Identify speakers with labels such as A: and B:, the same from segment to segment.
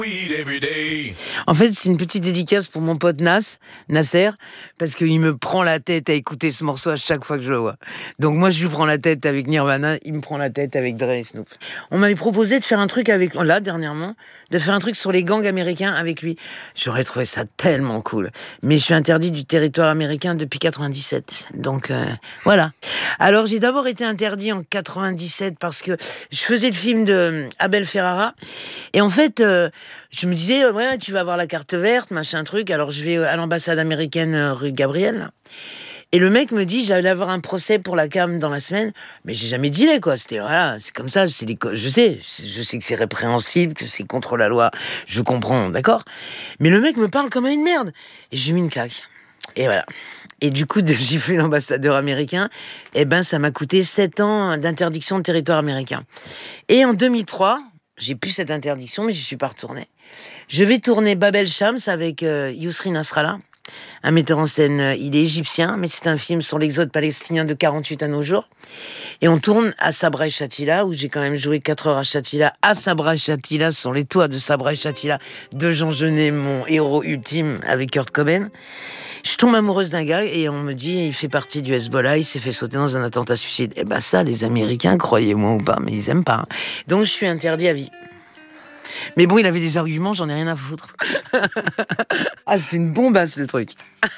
A: En fait, c'est une petite dédicace pour mon pote Nasser, parce qu'il me prend la tête à écouter ce morceau à chaque fois que je le vois. Donc moi, je lui prends la tête avec Nirvana, il me prend la tête avec Dre et Snoop. On m'avait proposé de faire un truc dernièrement, de faire un truc sur les gangs américains avec lui. J'aurais trouvé ça tellement cool. Mais je suis interdit du territoire américain depuis 97. Donc voilà. Alors j'ai d'abord été interdit en 97 parce que je faisais le film de Abel Ferrara. Et en fait, je me disais, ouais, tu vas avoir la carte verte, machin truc. Alors je vais à l'ambassade américaine rue Gabriel. Là. Et le mec me dit, j'allais avoir un procès pour la cam dans la semaine. Mais j'ai jamais dealé, quoi. C'était, voilà, c'est comme ça. Je sais que c'est répréhensible, que c'est contre la loi. Je comprends, d'accord. Mais le mec me parle comme à une merde. Et j'ai mis une claque. Et voilà. Et du coup, de gifler l'ambassadeur américain, ça m'a coûté 7 ans d'interdiction de territoire américain. Et en 2003, j'ai plus cette interdiction, mais j'y suis pas retourné. Je vais tourner Bab el-Shams avec Yousri Nasrallah, un metteur en scène, il est égyptien, mais c'est un film sur l'exode palestinien de 48 à nos jours. Et on tourne à Sabra et Shatila, où j'ai quand même joué 4 heures à Shatila, à Sabra et Shatila, sur les toits de Sabra et Shatila, de Jean Genet, mon héros ultime, avec Kurt Cobain. Je tombe amoureuse d'un gars et on me dit il fait partie du Hezbollah, il s'est fait sauter dans un attentat suicide. Et ça, les Américains, croyez-moi ou pas, mais ils aiment pas. Donc je suis interdit à vie. Mais bon, il avait des arguments, j'en ai rien à foutre. Ah, c'est une bombasse le truc.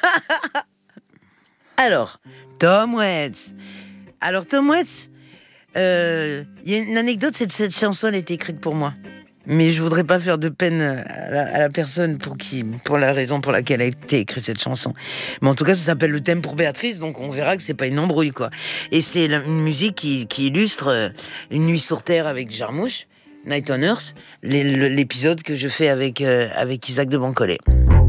A: Alors, Tom Waits. Alors Tom Waits, il y a une anecdote, c'est que cette chanson elle a été écrite pour moi. Mais je voudrais pas faire de peine à la personne pour la raison pour laquelle a été écrite cette chanson. Mais en tout cas, ça s'appelle Le thème pour Béatrice, donc on verra que c'est pas une embrouille, quoi. Et c'est une musique qui illustre Une nuit sur Terre avec Jarmouche, Night on Earth, l'épisode que je fais avec Isaac de Bancolé.